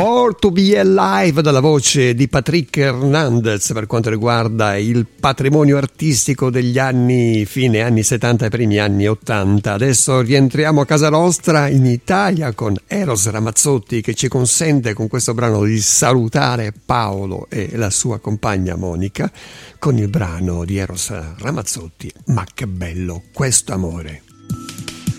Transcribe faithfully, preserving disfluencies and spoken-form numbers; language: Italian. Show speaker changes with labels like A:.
A: Born to be Alive dalla voce di Patrick Hernandez per quanto riguarda il patrimonio artistico degli anni fine anni settanta e primi anni ottanta. Adesso rientriamo a casa nostra in Italia con Eros Ramazzotti, che ci consente con questo brano di salutare Paolo e la sua compagna Monica con il brano di Eros Ramazzotti, Ma che bello questo amore.